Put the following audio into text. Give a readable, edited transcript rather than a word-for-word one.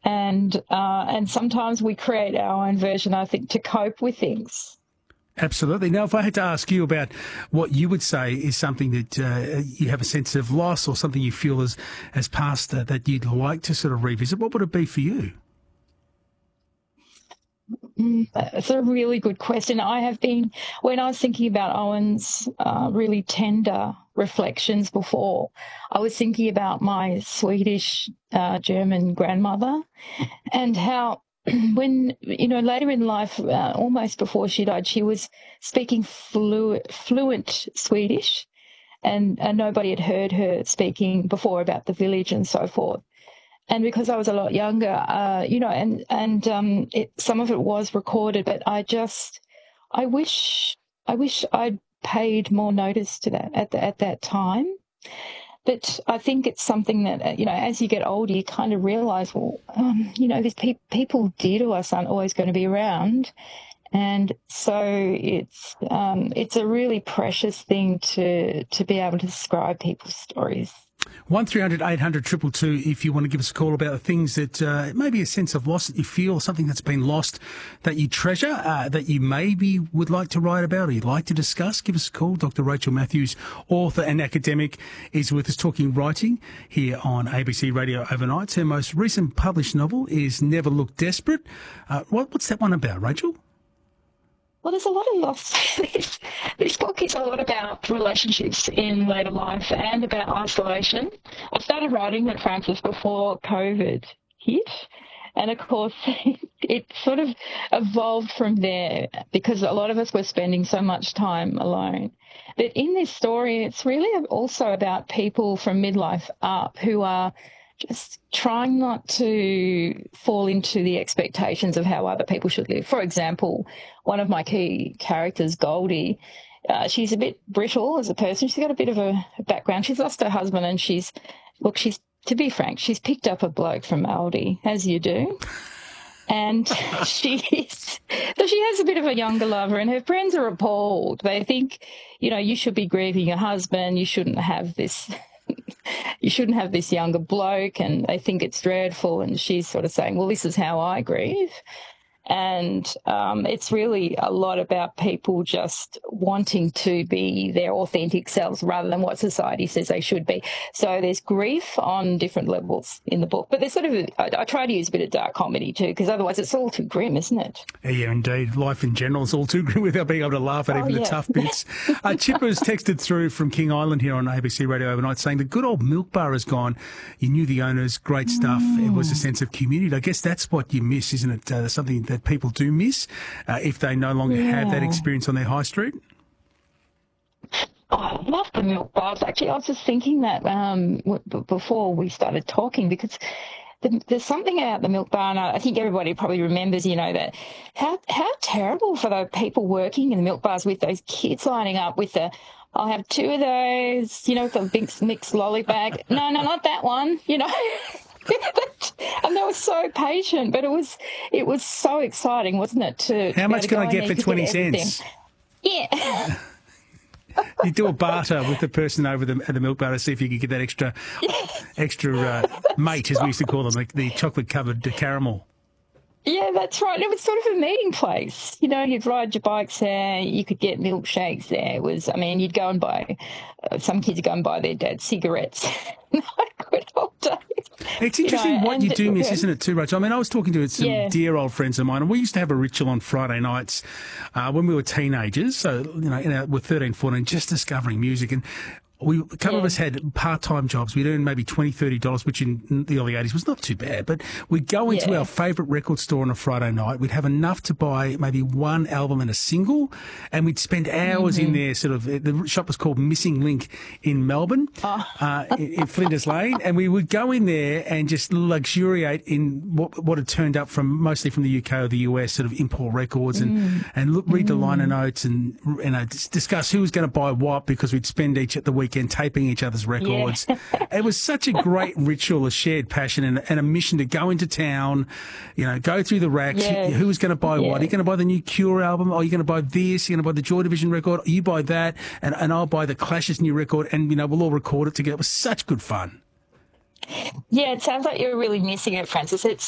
And sometimes we create our own version, I think, to cope with things. Absolutely. Now, if I had to ask you about what you would say is something that you have a sense of loss or something you feel has passed that you'd like to sort of revisit, what would it be for you? It's a really good question. When I was thinking about Owen's really tender reflections before, I was thinking about my Swedish German grandmother and how when, later in life, almost before she died, she was speaking fluent Swedish, and nobody had heard her speaking before about the village and so forth. And because I was a lot younger, some of it was recorded, but I wish I'd paid more notice to that at that time. But I think it's something that, as you get older, you kind of realise, well, these people dear to us aren't always going to be around. And so it's a really precious thing to be able to describe people's stories. 1300 800 222 if you want to give us a call about the things that maybe a sense of loss that you feel, something that's been lost that you treasure, that you maybe would like to write about or you'd like to discuss. Give us a call. Dr. Rachel Matthews, author and academic, is with us talking writing here on ABC Radio Overnight. Her most recent published novel is Never Look Desperate. What's that one about, Rachel? Well, there's a lot of loss. This book is a lot about relationships in later life and about isolation. I started writing it, Francis, before COVID hit. And, of course, it sort of evolved from there because a lot of us were spending so much time alone. But in this story, it's really also about people from midlife up who are just trying not to fall into the expectations of how other people should live. For example, one of my key characters, Goldie, she's a bit brittle as a person. She's got a bit of a background. She's lost her husband and to be frank, she's picked up a bloke from Aldi, as you do. And she has a bit of a younger lover, and her friends are appalled. They think, you should be grieving your husband. You shouldn't have this younger bloke, and they think it's dreadful. And she's sort of saying, well, this is how I grieve. And it's really a lot about people just wanting to be their authentic selves rather than what society says they should be. So there's grief on different levels in the book. But there's I try to use a bit of dark comedy too, because otherwise it's all too grim, isn't it? Yeah, indeed. Life in general is all too grim without being able to laugh at even the tough bits. Chipper's texted through from King Island here on ABC Radio Overnight saying the good old milk bar is gone. You knew the owners, great stuff. It was a sense of community. I guess that's what you miss, isn't it? Something that people do miss if they no longer have that experience on their high street. Oh, I love the milk bars. Actually, I was just thinking that before we started talking, because there's something about the milk bar, and I think everybody probably remembers, that how terrible for the people working in the milk bars with those kids lining up with I'll have two of those, with the mixed lolly bag. No, not that one, And they were so patient, but it was so exciting, wasn't it? How much can I get for 20 cents? Yeah. You do a barter with the person over at the milk bar to see if you can get that extra mate, as we used to call them, like the chocolate-covered caramel. Yeah, that's right. It was sort of a meeting place. You'd ride your bikes there. You could get milkshakes there. You'd go and buy, some kids go and buy their dad's cigarettes. Good old days. It's interesting what you do miss, isn't it, too, Rachel? I was talking to some dear old friends of mine, and we used to have a ritual on Friday nights when we were teenagers. So, we're 13, 14, just discovering music. And a couple of us had part-time jobs. We'd earn maybe $20, $30, which in the early 80s was not too bad. But we'd go into our favourite record store on a Friday night. We'd have enough to buy maybe one album and a single, and we'd spend hours in there. The shop was called Missing Link in Melbourne, in Flinders Lane, and we would go in there and just luxuriate in what had turned up mostly from the UK or the US, sort of import records, and read the liner notes and discuss who was going to buy what, because we'd spend the weekend taping each other's records. It was such a great ritual, a shared passion and a mission to go into town, go through the racks. Who was going to buy what? Are you going to buy the new Cure album? Are you going to buy this? Are you going to buy the Joy Division record? You buy that, and I'll buy the Clash's new record, and we'll all record it together. It was such good fun. Yeah, it sounds like you're really missing it, Francis.